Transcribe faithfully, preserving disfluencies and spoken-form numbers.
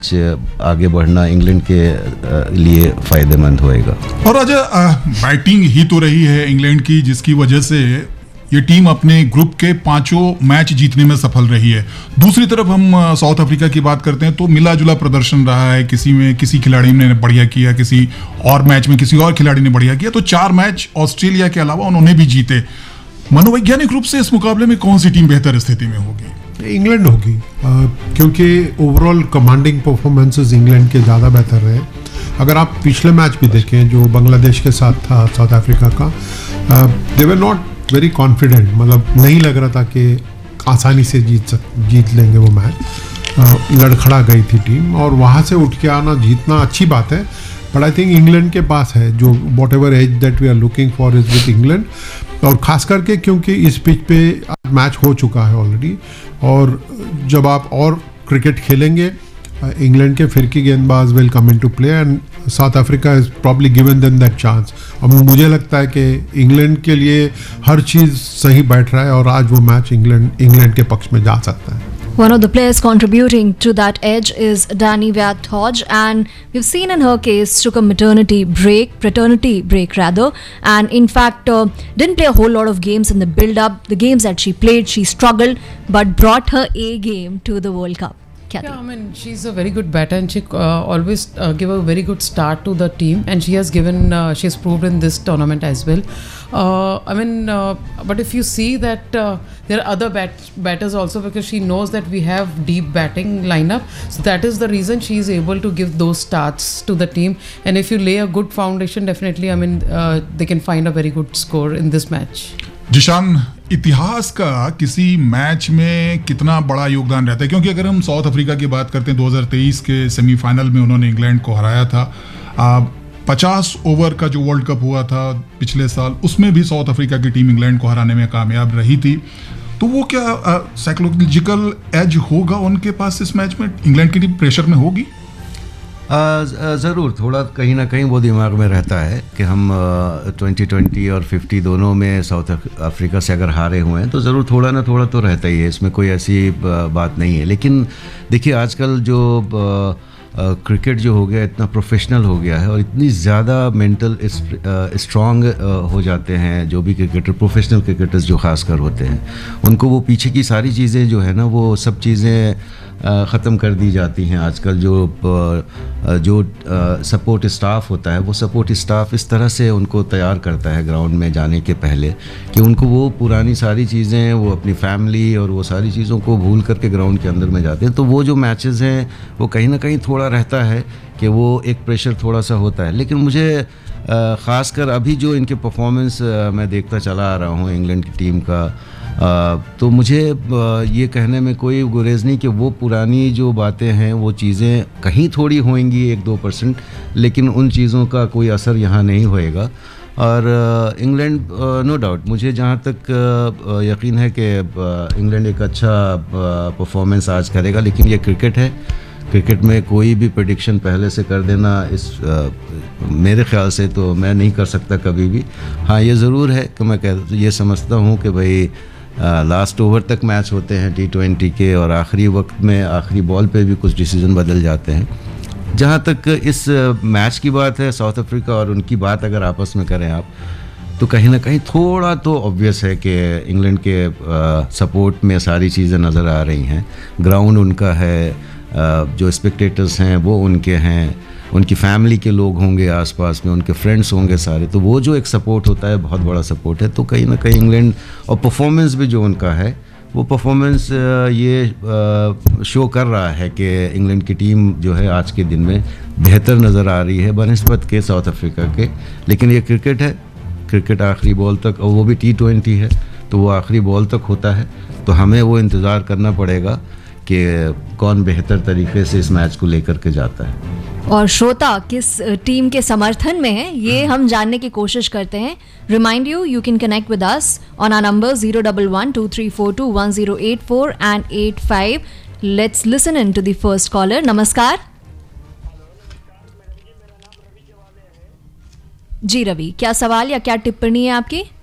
आगे बढ़ना इंग्लैंड के लिए फ़ायदेमंद होएगा। और राजा, बैटिंग ही तो रही है इंग्लैंड की, जिसकी वजह से ये टीम अपने ग्रुप के पांचों मैच जीतने में सफल रही है। दूसरी तरफ हम साउथ अफ्रीका की बात करते हैं तो मिला जुला प्रदर्शन रहा है। किसी में किसी खिलाड़ी ने बढ़िया किया, किसी और मैच में किसी और खिलाड़ी ने बढ़िया किया। तो चार मैच ऑस्ट्रेलिया के अलावा उन्होंने भी जीते। मनोवैज्ञानिक रूप से इस मुकाबले में कौन सी टीम बेहतर स्थिति में होगी? इंग्लैंड होगी, क्योंकि ओवरऑल कमांडिंग परफॉर्मेंसेस इंग्लैंड के ज़्यादा बेहतर रहे। अगर आप पिछले मैच भी देखें जो बांग्लादेश के साथ था साउथ अफ्रीका का, दे वर नॉट वेरी कॉन्फिडेंट, मतलब नहीं लग रहा था कि आसानी से जीत सक जीत लेंगे वो मैच। लड़खड़ा गई थी टीम और वहाँ से उठ के आना जीतना अच्छी बात है, बट आई थिंक इंग्लैंड के पास है जो what ever as that we are looking for is with England. और ख़ास करके क्योंकि इस पिच पे मैच हो चुका है ऑलरेडी, और जब आप और क्रिकेट खेलेंगे इंग्लैंड के फिरकी गेंदबाज will come into play and south Africa is probably given them that chance. और मुझे लगता है कि इंग्लैंड के लिए हर चीज़ सही बैठ रहा है और आज वो मैच इंग्लैंड इंग्लैंड के पक्ष में जा सकता है। One of the players contributing to that edge is Dani Viat-Hodge, and we've seen in her case took a maternity break, paternity break rather, and in fact uh, didn't play a whole lot of games in the build-up. The games that she played, she struggled, but brought her A game to the World Cup. Kathy. Yeah, I mean, she's a very good batter and she uh, always uh, give a very good start to the team, and she has given, uh, she has proved in this tournament as well. Uh, I mean, uh, but if you see that uh, there are other bat- batters also, because she knows that we have deep batting lineup, so that is the reason she is able to give those starts to the team. And if you lay a good foundation, definitely, I mean, uh, they can find a very good score in this match. Zeeshan, इतिहास का किसी match में कितना बड़ा योगदान रहता है? क्योंकि अगर हम साउथ अफ्रीका की बात करते हैं, दो हज़ार तेईस के सेमीफाइनल में उन्होंने इंग्लैंड को हराया था। पचास ओवर का जो वर्ल्ड कप हुआ था पिछले साल, उसमें भी साउथ अफ्रीका की टीम इंग्लैंड को हराने में कामयाब रही थी। तो वो क्या साइकोलॉजिकल एज होगा उनके पास इस मैच में? इंग्लैंड की टीम प्रेशर में होगी? ज़रूर, थोड़ा कहीं ना कहीं वो दिमाग में रहता है कि हम ट्वेंटी ट्वेंटी और फिफ्टी दोनों में साउथ अफ्रीका से अगर हारे हुए हैं तो ज़रूर थोड़ा ना थोड़ा तो रहता ही है, इसमें कोई ऐसी बात नहीं है। लेकिन देखिए, आजकल जो क्रिकेट जो हो गया, इतना प्रोफेशनल हो गया है और इतनी ज़्यादा मेंटल स्ट्रॉन्ग हो जाते हैं जो भी क्रिकेटर, प्रोफेशनल क्रिकेटर्स जो ख़ासकर होते हैं, उनको वो पीछे की सारी चीज़ें जो है ना, वो सब चीज़ें ख़त्म कर दी जाती हैं। आजकल जो जो सपोर्ट स्टाफ होता है, वो सपोर्ट स्टाफ इस तरह से उनको तैयार करता है ग्राउंड में जाने के पहले कि उनको वो पुरानी सारी चीज़ें, वो अपनी फैमिली और वो सारी चीज़ों को भूल करके ग्राउंड के अंदर में जाते हैं। तो वो जो मैचेस हैं वो कहीं ना कहीं थोड़ा रहता है कि वो एक प्रेशर थोड़ा सा होता है। लेकिन मुझे ख़ासकर अभी जो इनके परफॉर्मेंस मैं देखता चला आ रहा हूँ इंग्लैंड की टीम का, तो मुझे ये कहने में कोई गुरेज नहीं कि वो पुरानी जो बातें हैं, वो चीज़ें कहीं थोड़ी होंगी एक दो परसेंट, लेकिन उन चीज़ों का कोई असर यहाँ नहीं होएगा। और इंग्लैंड, नो डाउट, मुझे जहाँ तक यकीन है कि इंग्लैंड एक अच्छा परफॉर्मेंस आज करेगा। लेकिन ये क्रिकेट है, क्रिकेट में कोई भी प्रेडिक्शन पहले से कर देना, इस आ, मेरे ख्याल से तो मैं नहीं कर सकता कभी भी। हाँ, ये ज़रूर है कि मैं कह ये समझता हूँ कि भाई लास्ट ओवर तक मैच होते हैं टी ट्वेंटी के, और आखिरी वक्त में आखिरी बॉल पे भी कुछ डिसीजन बदल जाते हैं। जहाँ तक इस मैच की बात है, साउथ अफ्रीका और उनकी बात अगर आपस में करें आप, तो कहीं ना कहीं थोड़ा तो ऑब्वियस है कि इंग्लैंड के आ, सपोर्ट में सारी चीज़ें नज़र आ रही हैं। ग्राउंड उनका है, जो स्पेक्टेटर्स हैं वो उनके हैं, उनकी फैमिली के लोग होंगे आसपास में, उनके फ्रेंड्स होंगे सारे, तो वो जो एक सपोर्ट होता है बहुत बड़ा सपोर्ट है। तो कहीं ना कहीं इंग्लैंड, और परफॉर्मेंस भी जो उनका है, वो परफॉर्मेंस ये शो कर रहा है कि इंग्लैंड की टीम जो है आज के दिन में बेहतर नज़र आ रही है बनिस्बत के साउथ अफ्रीका के। लेकिन ये क्रिकेट है, क्रिकेट आखिरी बॉल तक, और वो भी टी ट्वेंटी है, तो वो आखिरी बॉल तक होता है। तो हमें वो इंतज़ार करना पड़ेगा कि कौन बेहतर तरीके से इस मैच को लेकर के जाता है। और श्रोता किस टीम के समर्थन में है, ये हम जानने की कोशिश करते हैं। Remind you you can connect with us on our number zero one one two three four to one zero eight four and eight five. Let's listen in to the first caller. नमस्कार जी रवि, क्या सवाल या क्या टिप्पणी है आपकी?